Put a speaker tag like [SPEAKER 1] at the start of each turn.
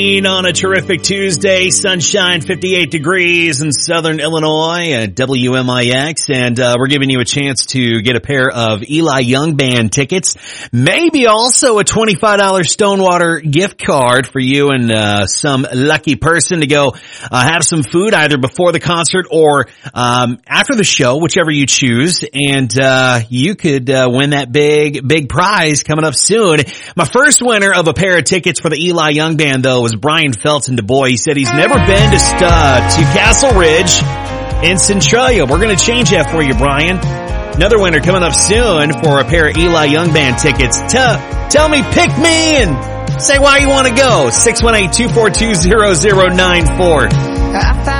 [SPEAKER 1] On a terrific Tuesday, sunshine, 58 degrees in southern Illinois at WMIX, and we're giving you a chance to get a pair of Eli Young Band tickets, maybe also a $25 Stonewater gift card for you and some lucky person to go have some food either before the concert or after the show, whichever you choose, and you could win that big prize coming up soon. My first winner of a pair of tickets for the Eli Young Band, though, was Brian Felton in Du Bois. He said he's never been to Castle Ridge in Centralia. We're going to change that for you, Brian. Another winner coming up soon for a pair of Eli Young Band tickets. Tell me, pick me, and say why you want to go. 618-242-0094.